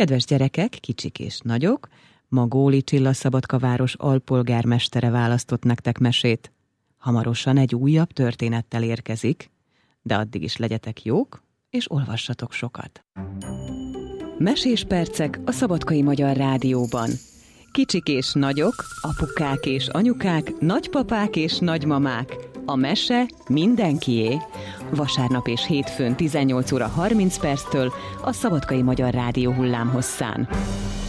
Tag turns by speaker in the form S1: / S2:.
S1: Kedves gyerekek, kicsik és nagyok, ma Góli Csilla Szabadkaváros alpolgármestere választott nektek mesét. Hamarosan egy újabb történettel érkezik, de addig is legyetek jók, és olvassatok sokat. Mesés percek a Szabadkai Magyar Rádióban. Kicsik és nagyok, apukák és anyukák, nagypapák és nagymamák. A mese mindenkié. Vasárnap és hétfőn 18 óra 30 perctől a Szabadkai Magyar Rádió hullámhosszán.